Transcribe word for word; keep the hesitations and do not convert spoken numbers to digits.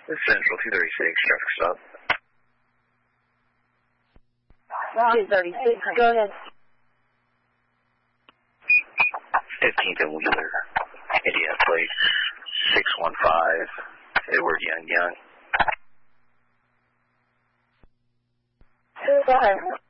Central two thirty-six, traffic stop. two thirty-six, go ahead. fifteenth and Wheeler, Indiana plate, six one five, Edward Young Young. Go ahead.